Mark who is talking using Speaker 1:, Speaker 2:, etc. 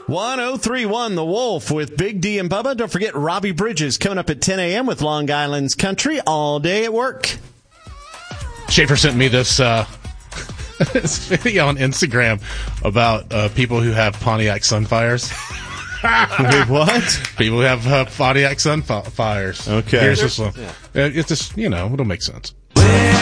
Speaker 1: 1031 The Wolf with Big D and Bubba. Don't forget Robbie Bridges coming up at 10 a.m. with Long Island's Country all day at work.
Speaker 2: Schaefer sent me this this video on Instagram about people who have Pontiac Sunfires.
Speaker 1: Wait, what?
Speaker 2: People who have Pontiac Sunfires.
Speaker 1: Okay.
Speaker 2: Here's this one. It's just, it'll make sense.